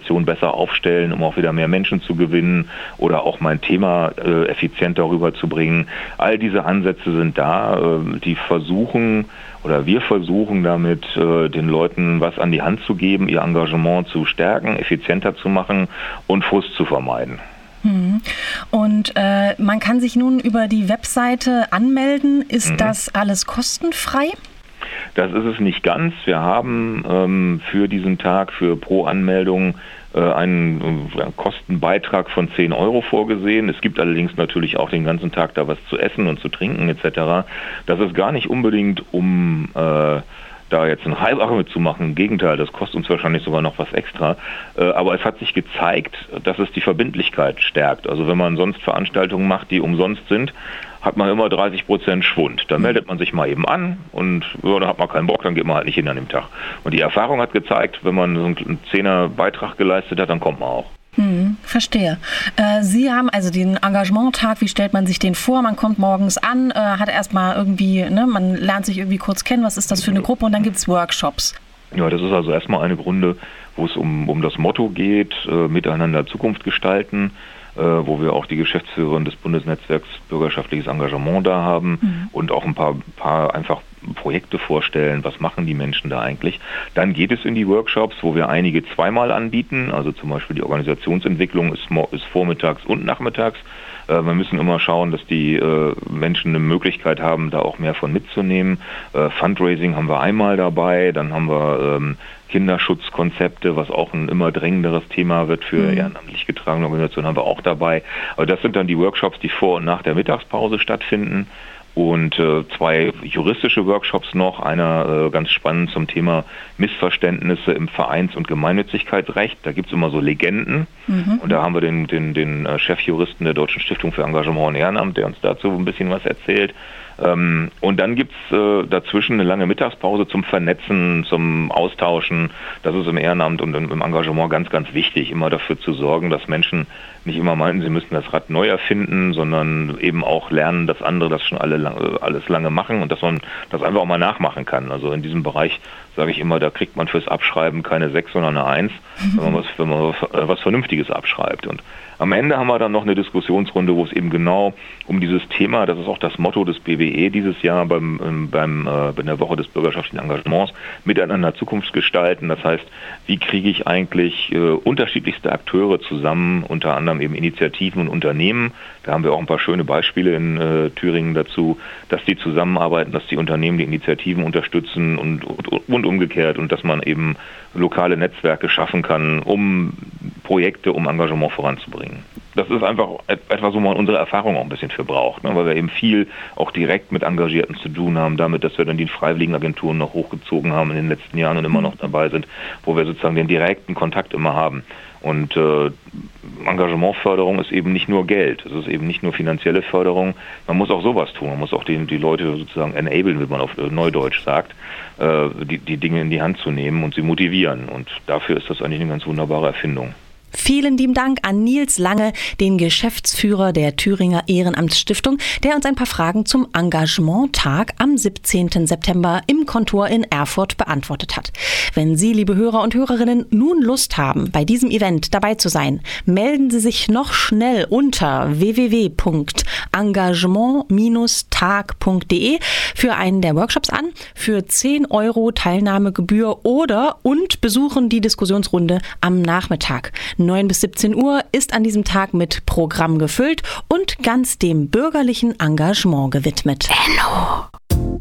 Organisation besser aufstellen, um auch wieder mehr Menschen zu gewinnen oder auch mein Thema effizient darüber zu bringen. All diese Ansätze sind da, die wir versuchen damit, den Leuten was an die Hand zu geben, ihr Engagement zu stärken, effizienter zu machen und Frust zu vermeiden. Und man kann sich nun über die Webseite anmelden. Ist das alles kostenfrei? Das ist es nicht ganz. Wir haben für diesen Tag pro Anmeldung einen Kostenbeitrag von 10 € vorgesehen. Es gibt allerdings natürlich auch den ganzen Tag da was zu essen und zu trinken etc. Das ist gar nicht unbedingt, um da jetzt ein Halbache mitzumachen. Im Gegenteil, das kostet uns wahrscheinlich sogar noch was extra. Aber es hat sich gezeigt, dass es die Verbindlichkeit stärkt. Also wenn man sonst Veranstaltungen macht, die umsonst sind, hat man immer 30% Schwund. Da meldet man sich mal eben an und dann hat man keinen Bock, dann geht man halt nicht hin an dem Tag. Und die Erfahrung hat gezeigt, wenn man so einen 10er Beitrag geleistet hat, dann kommt man auch. Verstehe. Sie haben also den Engagementtag, wie stellt man sich den vor? Man kommt morgens an, hat erstmal irgendwie, man lernt sich irgendwie kurz kennen, was ist das für eine Gruppe und dann gibt es Workshops. Ja, das ist also erstmal eine Runde, wo es um das Motto geht, miteinander Zukunft gestalten, wo wir auch die Geschäftsführerin des Bundesnetzwerks Bürgerschaftliches Engagement da haben und auch ein paar einfach Projekte vorstellen, was machen die Menschen da eigentlich. Dann geht es in die Workshops, wo wir einige zweimal anbieten, also zum Beispiel die Organisationsentwicklung ist vormittags und nachmittags. Wir müssen immer schauen, dass die Menschen eine Möglichkeit haben, da auch mehr von mitzunehmen. Fundraising haben wir einmal dabei, dann haben wir Kinderschutzkonzepte, was auch ein immer drängenderes Thema wird für ehrenamtlich getragene Organisationen, haben wir auch dabei. Aber das sind dann die Workshops, die vor und nach der Mittagspause stattfinden. Und 2 juristische Workshops noch, einer ganz spannend zum Thema Missverständnisse im Vereins- und Gemeinnützigkeitsrecht. Da gibt es immer so Legenden. Und da haben wir den Chefjuristen der Deutschen Stiftung für Engagement und Ehrenamt, der uns dazu ein bisschen was erzählt. Und dann gibt es dazwischen eine lange Mittagspause zum Vernetzen, zum Austauschen. Das ist im Ehrenamt und im Engagement ganz, ganz wichtig, immer dafür zu sorgen, dass Menschen nicht immer meinen, sie müssen das Rad neu erfinden, sondern eben auch lernen, dass andere das schon alles lange machen und dass man das einfach auch mal nachmachen kann. Also in diesem Bereich sage ich immer, da kriegt man fürs Abschreiben keine 6, sondern eine 1, wenn man was Vernünftiges abschreibt. Und am Ende haben wir dann noch eine Diskussionsrunde, wo es eben genau um dieses Thema, das ist auch das Motto des BWE dieses Jahr bei der Woche des bürgerschaftlichen Engagements, miteinander Zukunft gestalten. Das heißt, wie kriege ich eigentlich unterschiedlichste Akteure zusammen, unter anderem eben Initiativen und Unternehmen. Da haben wir auch ein paar schöne Beispiele in Thüringen dazu, dass die zusammenarbeiten, dass die Unternehmen die Initiativen unterstützen und umgekehrt und dass man eben lokale Netzwerke schaffen kann, um Projekte, um Engagement voranzubringen. Das ist einfach etwas, wo man unsere Erfahrung auch ein bisschen für braucht, weil wir eben viel auch direkt mit Engagierten zu tun haben, damit, dass wir dann die Freiwilligenagenturen noch hochgezogen haben in den letzten Jahren und immer noch dabei sind, wo wir sozusagen den direkten Kontakt immer haben. Und Engagementförderung ist eben nicht nur Geld, es ist eben nicht nur finanzielle Förderung, man muss auch sowas tun, man muss auch die Leute sozusagen enablen, wie man auf Neudeutsch sagt, die Dinge in die Hand zu nehmen und sie motivieren. Und dafür ist das eigentlich eine ganz wunderbare Erfindung. Vielen lieben Dank an Nils Lange, den Geschäftsführer der Thüringer Ehrenamtsstiftung, der uns ein paar Fragen zum Engagementtag am 17. September im Kontor in Erfurt beantwortet hat. Wenn Sie, liebe Hörer und Hörerinnen, nun Lust haben, bei diesem Event dabei zu sein, melden Sie sich noch schnell unter www.engagement-tag.de für einen der Workshops an, für 10 € Teilnahmegebühr und besuchen die Diskussionsrunde am Nachmittag. 9 bis 17 Uhr ist an diesem Tag mit Programm gefüllt und ganz dem bürgerlichen Engagement gewidmet. Enno.